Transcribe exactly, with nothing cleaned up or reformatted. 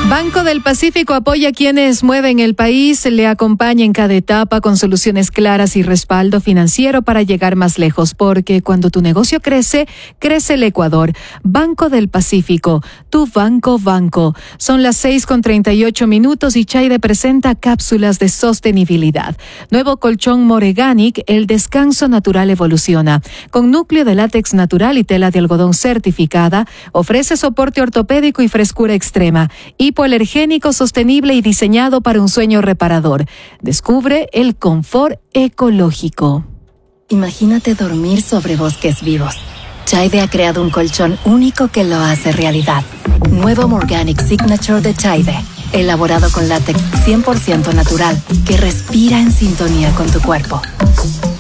Banco del Pacífico apoya a quienes mueven el país, le acompaña en cada etapa con soluciones claras y respaldo financiero para llegar más lejos, porque cuando tu negocio crece, crece el Ecuador. Banco del Pacífico, tu banco banco. Son las seis con treinta y ocho minutos y Chaide presenta cápsulas de sostenibilidad. Nuevo colchón Moreganic, el descanso natural evoluciona. Con núcleo de látex natural y tela de algodón certificada, ofrece soporte ortopédico y frescura extrema. Hipoalergénico, sostenible y diseñado para un sueño reparador. Descubre el confort ecológico. Imagínate dormir sobre bosques vivos. Chaide ha creado un colchón único que lo hace realidad. Nuevo Moreganic Signature de Chaide, elaborado con látex cien por ciento natural, que respira en sintonía con tu cuerpo.